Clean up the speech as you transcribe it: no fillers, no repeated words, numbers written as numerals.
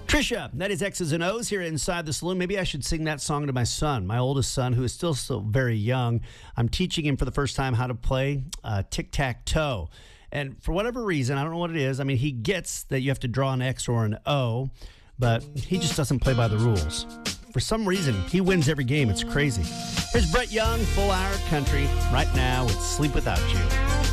Trisha, that is X's and O's here inside the saloon. Maybe I should sing that song to my son, my oldest son, who is still so very young. I'm teaching him for the first time how to play tic-tac-toe. And for whatever reason, I don't know what it is. I mean, he gets that you have to draw an X or an O, but he just doesn't play by the rules. For some reason, he wins every game. It's crazy. Here's Brett Young, Full Hour Country, right now with Sleep Without You.